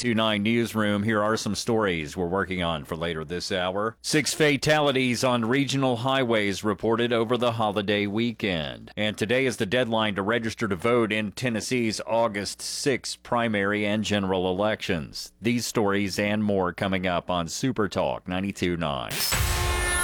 92.9 Newsroom. Here are some stories we're working on for later this hour. 6 fatalities on regional highways reported over the holiday weekend. And today is the deadline to register to vote in Tennessee's August 6th primary and general elections. These stories and more coming up on Super Talk 92.9.